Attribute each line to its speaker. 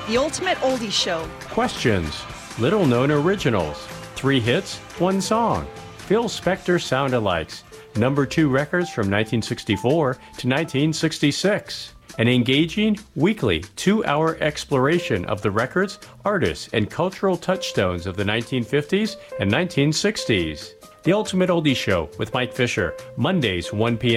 Speaker 1: The Ultimate Oldie Show.
Speaker 2: Questions, little-known originals, 3 hits, 1 song, Phil Spector sound-alikes, number 2 records from 1964 to 1966. An engaging, weekly, 2-hour exploration of the records, artists, and cultural touchstones of the 1950s and 1960s. The Ultimate Oldie Show with Mike Fisher, Mondays 1 p.m.